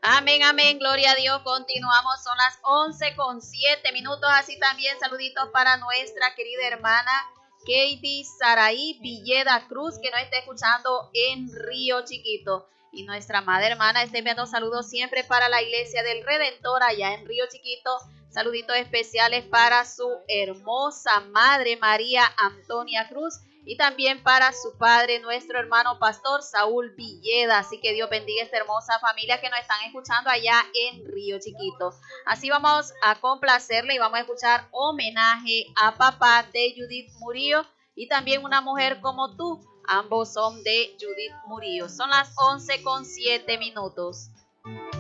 Amén, amén, gloria a Dios. Continuamos, son las 11:07. Así también saluditos para nuestra querida hermana Katie Saraí Villeda Cruz, que nos está escuchando en Río Chiquito. Y nuestra amada hermana está enviando saludos siempre para la Iglesia del Redentor allá en Río Chiquito. Saluditos especiales para su hermosa madre María Antonia Cruz y también para su padre, nuestro hermano pastor Saúl Villeda. Así que Dios bendiga esta hermosa familia que nos están escuchando allá en Río Chiquito. Así vamos a complacerle y vamos a escuchar Homenaje a Papá de Judith Murillo y también Una Mujer como Tú. Ambos son de Judith Murillo. Son las 11:07.